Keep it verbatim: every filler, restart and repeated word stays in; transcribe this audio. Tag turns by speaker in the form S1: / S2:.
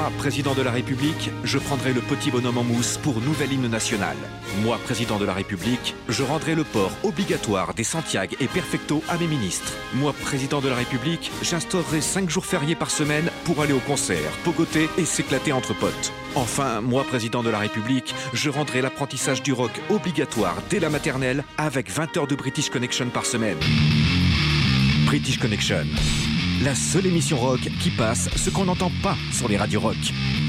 S1: Moi, président de la République, je prendrai le petit bonhomme en mousse pour nouvel hymne national. Moi, président de la République, je rendrai le port obligatoire des Santiago et Perfecto à mes ministres. Moi, président de la République, j'instaurerai cinq jours fériés par semaine pour aller au concert, pogoter et s'éclater entre potes. Enfin, moi, président de la République, je rendrai l'apprentissage du rock obligatoire dès la maternelle avec vingt heures de British Connection par semaine. British Connection, la seule émission rock qui passe ce qu'on n'entend pas sur les radios rock.